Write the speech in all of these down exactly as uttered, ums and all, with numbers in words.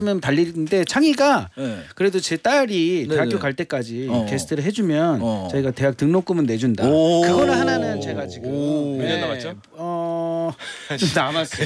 달리는데 창희가 네. 그래도 제 딸이 네네. 대학교 갈 때까지 어. 게스트를 해주면 어. 저희가 대학 등록금은 내준다. 오. 그거는 하나는 제가 지금 몇 년 네. 남았죠? 어, 좀 남았어요.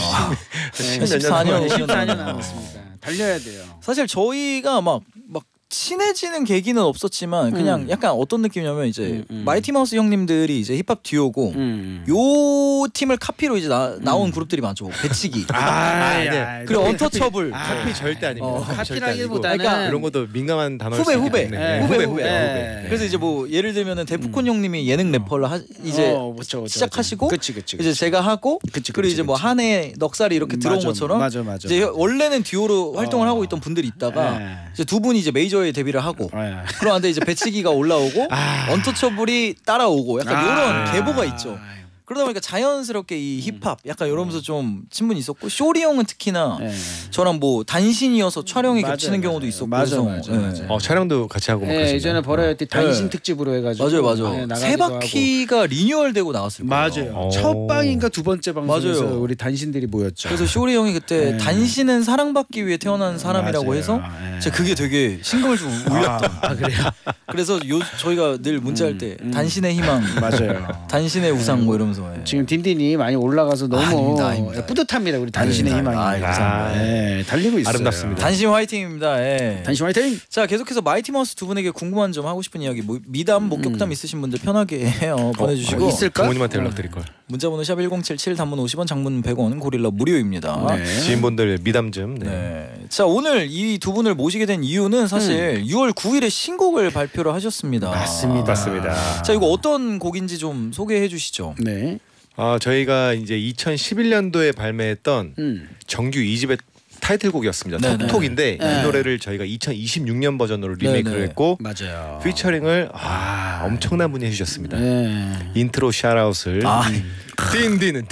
네. 십사 년 십사 년 남았습니다. 달려야 돼요. 사실 저희가 막 막 친해지는 계기는 없었지만 그냥 음. 약간 어떤 느낌이냐면 이제 음, 음. 마이티 마우스 형님들이 이제 힙합 듀오고 음. 요 팀을 카피로 이제 나, 나온 그룹들이 많죠. 배치기. 아, 네. 야, 그리고 카피, 언터처블. 카피 절대 아닙니다. 어, 카피 절대 아니고. 카피라기보다는 그러니까 이런 것도 민감한 단어. 후배 후배. 네. 후배 후배 후배. 후배. 네. 후배. 그래서 이제 뭐 예를 들면은 데프콘 형님이 예능 래퍼를 하, 이제 어, 그쵸, 그쵸, 시작하시고 그치, 그치, 이제 그치. 제가 하고 그치, 그리고 그치, 이제 뭐 그치. 한해 넉살이 이렇게 음, 들어온 맞아, 것처럼 맞아, 맞아, 이제 맞아. 원래는 듀오로 활동을 어. 하고 있던 분들이 있다가 네. 이제 두 분이 이제 메이저에 데뷔를 하고 네. 그러는데 이제 배치기가 올라오고 아. 언터처블이 따라오고 약간 이런 아. 계보가 있죠. 그러다 보니까 자연스럽게 이 힙합 약간 이러면서 좀 친분이 있었고 쇼리 형은 특히나 네. 저랑 뭐 단신이어서 촬영이 맞아요, 겹치는 맞아요. 경우도 있었고 맞아, 그래서, 맞아, 예. 맞아. 어 촬영도 같이 하고 막 네, 그러시나요? 예전에 버라이어티 단신 네. 특집으로 해가지고 맞아요, 맞아요. 네, 나가기도 세 하고. 바퀴가 리뉴얼되고 나왔을 거예요. 맞아요. 오. 첫 방인가 두 번째 방송에서 맞아요. 우리 단신들이 모였죠. 그래서 쇼리 형이 그때 네. 단신은 사랑받기 위해 태어난 사람이라고 맞아요. 해서 네. 제가 그게 되게 신경을 좀 울렸던. 아, 그래요? 그래서 요 저희가 늘 문자할 때 음. 단신의 희망, 맞아요. 단신의 우상 뭐 이러면서 예. 지금 딘딘이 많이 올라가서 너무 아닙니다, 아닙니다. 뿌듯합니다. 우리 단신의 아닙니다. 희망이. 아, 감사합니다. 네, 달리고 있어요. 아름답습니다. 단신 화이팅입니다. 예. 단신 화이팅! 자 계속해서 마이티 마우스 두 분에게 궁금한 점 하고 싶은 이야기 뭐, 미담 목격담 있으신 분들 편하게 어, 보내주시고 어, 있을까? 부모님한테 연락드릴 걸. 문자번호 샵 일공칠칠 단문 오십 원 장문 백 원 고릴라 무료입니다. 네. 지인분들 미담 좀. 네. 네. 자 오늘 이 두 분을 모시게 된 이유는 사실 유월 구일에 신곡을 발표를 하셨습니다. 맞습니다. 맞습니다. 자 이거 어떤 곡인지 좀 소개해 주시죠. 네. 아 저희가 이제 이천십일 년도에 발매했던 음. 정규 이 집의 타이틀곡이었습니다. 네네. 톡톡인데 네. 이 노래를 저희가 이천이십육 년 버전으로 리메이크를 네네. 했고 맞아요. 피처링을 아, 엄청난 분이 해주셨습니다. 네. 인트로 샤라웃을 아. 딘딘은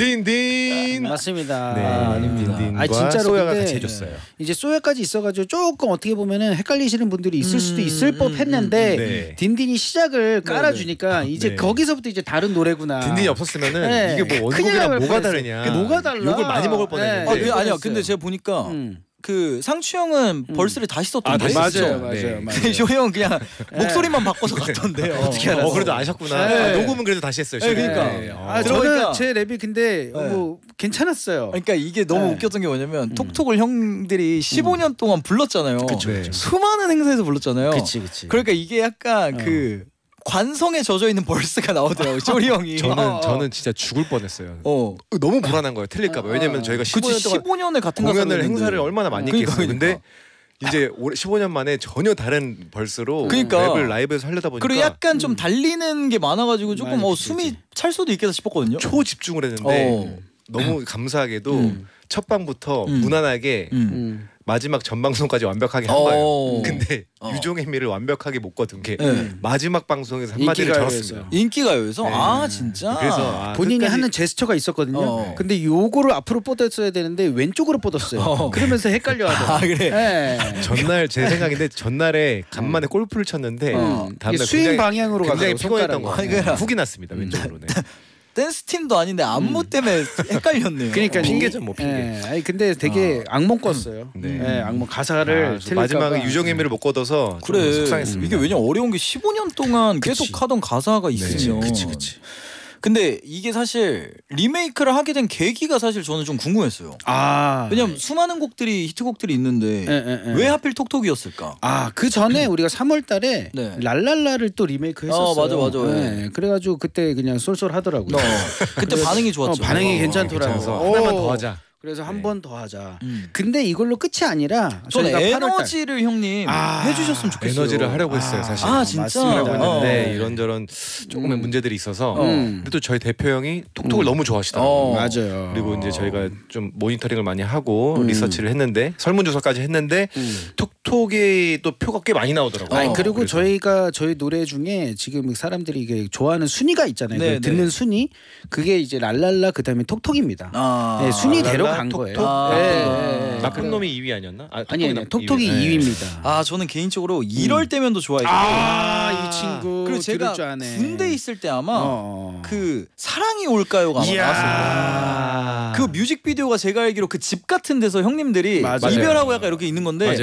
딘딘. 맞습니다. 네, 아닙니다. 딘딘과 아니, 진짜로 소야가 근데 같이 해줬어요. 이제 소야까지 있어가지고 조금 어떻게 보면은 헷갈리시는 분들이 있을 수도 음, 있을 음, 법했는데 음, 네. 딘딘이 시작을 깔아주니까 이제 네. 거기서부터 이제 다른 노래구나. 딘딘이 없었으면은 네. 이게 뭐 큰일 날 원곡이랑 뭐가 뻔했어요. 다르냐. 그게 뭐가 달라? 욕을 많이 먹을 뻔했는데. 아, 네. 네, 아니야. 그랬어요. 근데 제가 보니까 음. 그 상추 형은 벌스를 다시 썼던 아, 거예요. 다시 맞아요, 썼죠. 맞아요, 네. 맞아요. 근데 쇼리 형 그냥 목소리만 바꿔서 갔던데요. 어떻게 알았어? 어 그래도 아셨구나. 네. 아, 녹음은 그래도 다시 했어요. 네, 그러니까. 네. 아, 어. 저는 들어보니까- 제 랩이 근데 네. 뭐 괜찮았어요. 그러니까 이게 너무 네. 웃겼던 게 뭐냐면 톡톡을 형들이 십오 년 동안 불렀잖아요. 그쵸, 그쵸. 수많은 행사에서 불렀잖아요. 그치, 그치. 그러니까 이게 약간 어. 그 관성에 젖어 있는 벌스가 나오더라고요. 쇼리 형이. 저는 어, 어. 저는 진짜 죽을 뻔했어요. 어. 너무 불안한 거예요. 틀릴까봐. 왜냐면 저희가 십오 그치 년 동안 십오 년을 같은 공연을 가사를 행사를 했는데. 얼마나 많이 그러니까, 했겠어요. 근데 그러니까. 이제 올해 십오 년 만에 전혀 다른 벌스로 그러니까. 랩을 라이브에서 하려다 보니까 그리고 약간 좀 달리는 게 많아가지고 조금 맞아, 어, 그치, 숨이 그치. 찰 수도 있겠다 싶었거든요. 초집중을 했는데 어. 너무 감사하게도 음. 첫 방부터 음. 무난하게 음. 음. 마지막 전 방송까지 완벽하게 한 어. 거예요. 근데 어. 유종의 미를 완벽하게 못 거둔 게 네. 마지막 방송에서 한마디를 인기가요에서. 절었습니다. 인기가요에서 네. 아 진짜. 그래서 아, 본인이 끝까지 하는 제스처가 있었거든요. 어. 근데 요거를 앞으로 뻗었어야 되는데 왼쪽으로 뻗었어요. 어. 그러면서 헷갈려하더라고요. 아 그래. 네. 전날 제 생각인데 전날에 간만에 골프를 쳤는데 어. 다음날 이게 스윙 굉장히- 방향으로 굉장히 가더라고요, 피곤했던 손가락이. 거 아니, 그냥- 같아요. 훅이 났습니다 왼쪽으로. 네. 댄스 팀도 아닌데 안무 때문에 헷갈렸네요. 그러니까 핑계죠, 뭐 핑계. 예. 아니 근데 되게 악몽 꿨어요. 네. 예, 악몽 가사를 아, 틀릴까 마지막에 봐. 유종의 미를 못 거둬서 좀 그래. 속상했습니다. 이게 왜냐 어려운 게 십오 년 동안 계속 그치. 하던 가사가 있으면. 그치 그치. 근데 이게 사실 리메이크를 하게 된 계기가 사실 저는 좀 궁금했어요. 아. 왜냐면 수많은 곡들이 히트곡들이 있는데 예, 예, 예. 왜 하필 톡톡이었을까? 아, 그 전에 우리가 삼월달에 네. 랄랄라를 또 리메이크 했었어요. 어, 맞아, 맞아. 네. 그래가지고 그때 그냥 쏠쏠하더라고요. 어, 그때 반응이 어, 좋았죠. 반응이 어, 괜찮더라고. 괜찮아서 오. 하나만 더 하자. 그래서 한 네. 번 더 하자. 음. 근데 이걸로 끝이 아니라 저는 저희가 팔월달 에너지를 형님 아, 해주셨으면 좋겠어요. 에너지를 하려고 했어요 사실. 아, 진짜? 하려고 했는데 어. 이런저런 조금의 음. 문제들이 있어서 음. 근데 또 저희 대표 형이 톡톡을 음. 너무 좋아하시더라고요. 어. 맞아요. 그리고 이제 저희가 좀 모니터링을 많이 하고 음. 리서치를 했는데 설문조사까지 했는데 음. 톡톡이 또 표가 꽤 많이 나오더라고요. 아니 어, 그리고 그래서. 저희가 저희 노래 중에 지금 사람들이 이게 좋아하는 순위가 있잖아요. 네, 그 듣는 네. 순위 그게 이제 랄랄라 그다음에 톡톡입니다. 아, 네, 순위대로 랄랄라, 간 톡톡. 거예요. 아. 네, 네, 네. 나쁜 그래- 놈이 이 위 아니었나? 아, 아니 아니 나- 톡톡이 이 위. 이 위입니다. 아 저는 개인적으로 이럴 때면도 좋아했고 아, 이 친구 그리고 제가 들을 줄 아네. 군대 있을 때 아마 어. 그 사랑이 올까요가 아마 이야. 나왔을 거예요. 그 뮤직비디오가 제가 알기로 그 집 같은 데서 형님들이 맞아요. 이별하고 약간 이렇게 있는 건데 맞아요.